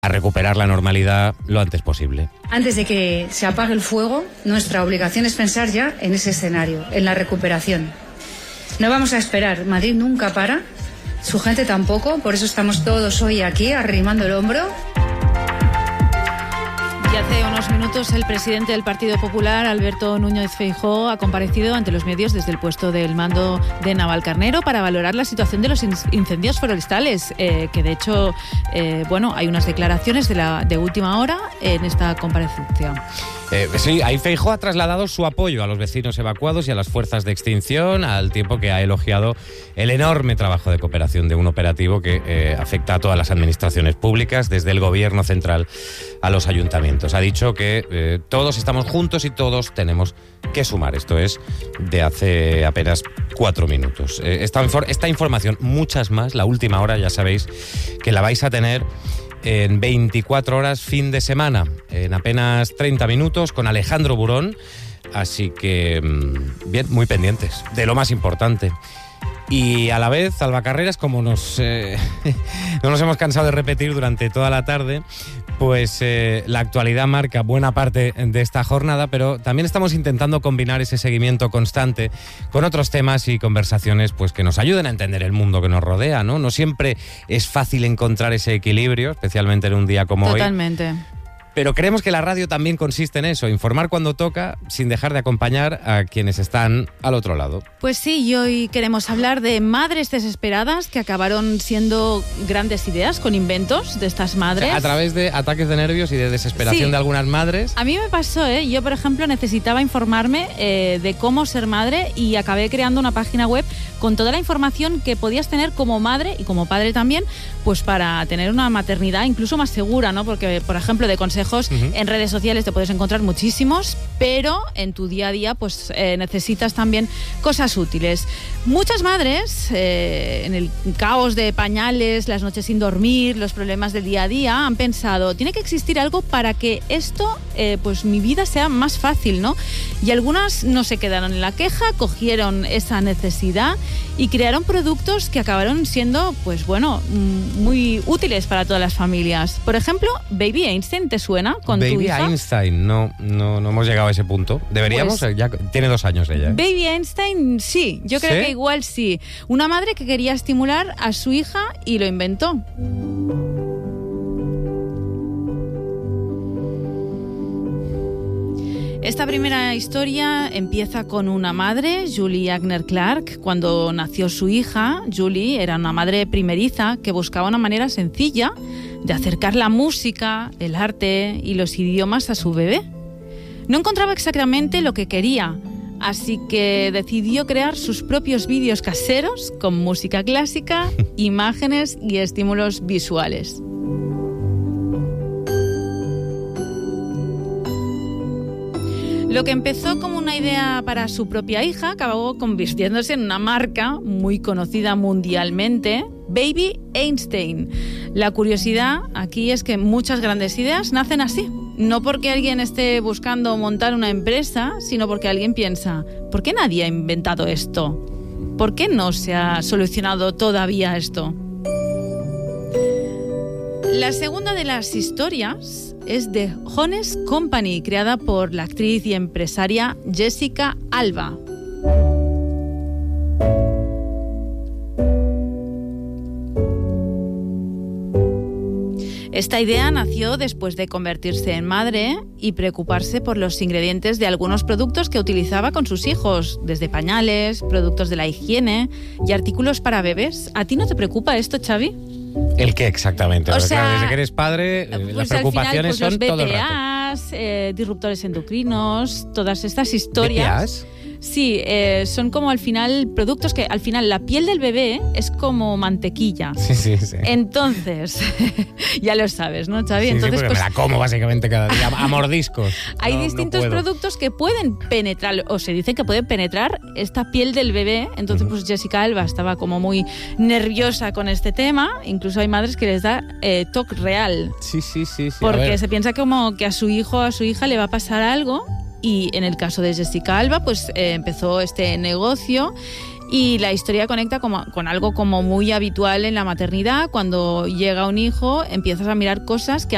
a recuperar la normalidad lo antes posible. Antes de que se apague el fuego, nuestra obligación es pensar ya en ese escenario, en la recuperación. No vamos a esperar, Madrid nunca para, su gente tampoco, por eso estamos todos hoy aquí arrimando el hombro. Y hace unos minutos el presidente del Partido Popular, Alberto Núñez Feijóo, ha comparecido ante los medios desde el puesto del mando de Navalcarnero para valorar la situación de los incendios forestales, que de hecho, hay unas declaraciones de última hora en esta comparecencia. Sí, ahí Feijóo ha trasladado su apoyo a los vecinos evacuados y a las fuerzas de extinción, al tiempo que ha elogiado el enorme trabajo de cooperación de un operativo que afecta a todas las administraciones públicas, desde el gobierno central a los ayuntamientos. Ha dicho que todos estamos juntos y todos tenemos que sumar. Esto es de hace apenas 4 minutos. Esta información, muchas más, la última hora, ya sabéis que la vais a tener en 24 horas fin de semana, en apenas 30 minutos, con Alejandro Burón. Así que, bien, muy pendientes de lo más importante. Y a la vez, Alba Carreras, como no nos hemos cansado de repetir durante toda la tarde, pues la actualidad marca buena parte de esta jornada, pero también estamos intentando combinar ese seguimiento constante con otros temas y conversaciones pues que nos ayuden a entender el mundo que nos rodea, ¿no? No siempre es fácil encontrar ese equilibrio, especialmente en un día como hoy. Totalmente. Pero creemos que la radio también consiste en eso, informar cuando toca, sin dejar de acompañar a quienes están al otro lado. Pues sí, y hoy queremos hablar de madres desesperadas que acabaron siendo grandes ideas con inventos de estas madres. O sea, a través de ataques de nervios y de desesperación de algunas madres. A mí me pasó, yo por ejemplo necesitaba informarme de cómo ser madre y acabé creando una página web con toda la información que podías tener como madre y como padre también, pues para tener una maternidad incluso más segura, ¿no? Porque, por ejemplo, de consejos en redes sociales te puedes encontrar muchísimos, pero en tu día a día pues necesitas también cosas útiles. Muchas madres, en el caos de pañales, las noches sin dormir, los problemas del día a día, han pensado, tiene que existir algo para que esto, pues mi vida sea más fácil, ¿no? Y algunas no se quedaron en la queja, cogieron esa necesidad y crearon productos que acabaron siendo, pues bueno, muy útiles para todas las familias. Por ejemplo, Baby Einstein, ¿te suena con tu hija? Baby Einstein, no hemos llegado a ese punto. Deberíamos, pues, ya tiene 2 años ella. Baby Einstein, sí, yo creo que igual sí. Una madre que quería estimular a su hija y lo inventó. Esta primera historia empieza con una madre, Julie Agner Clark. Cuando nació su hija, Julie era una madre primeriza que buscaba una manera sencilla de acercar la música, el arte y los idiomas a su bebé. No encontraba exactamente lo que quería, así que decidió crear sus propios vídeos caseros con música clásica, imágenes y estímulos visuales. Lo que empezó como una idea para su propia hija acabó convirtiéndose en una marca muy conocida mundialmente, Baby Einstein. La curiosidad aquí es que muchas grandes ideas nacen así. No porque alguien esté buscando montar una empresa, sino porque alguien piensa, ¿por qué nadie ha inventado esto? ¿Por qué no se ha solucionado todavía esto? La segunda de las historias es de Honest Company, creada por la actriz y empresaria Jessica Alba. Esta idea nació después de convertirse en madre y preocuparse por los ingredientes de algunos productos que utilizaba con sus hijos, desde pañales, productos de la higiene y artículos para bebés. ¿A ti no te preocupa esto, Xavi? ¿El qué exactamente? O sea, claro, desde que eres padre, pues las preocupaciones al final, pues, son todo el rato. los BPAs, disruptores endocrinos, todas estas historias. ¿BPAs? Sí, son como al final productos que al final la piel del bebé es como mantequilla. Sí. Entonces, ya lo sabes, ¿no, Xavi? Sí, entonces, porque pues, me la como básicamente cada día a mordiscos. Hay no, distintos no puedo. productos que pueden penetrar, o se dice que pueden penetrar esta piel del bebé. Entonces, pues Jessica Alba estaba como muy nerviosa con este tema. Incluso hay madres que les da TOC real. Sí. Porque se piensa como que a su hijo o a su hija le va a pasar algo. Y en el caso de Jessica Alba, pues empezó este negocio y la historia conecta con algo como muy habitual en la maternidad. Cuando llega un hijo, empiezas a mirar cosas que